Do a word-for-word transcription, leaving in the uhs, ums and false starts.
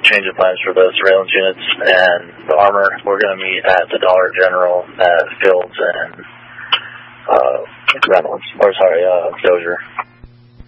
change of plans for the surveillance units and the armor. We're going to meet at the Dollar General at Fields and uh, Reynolds, or sorry, uh, Dozier.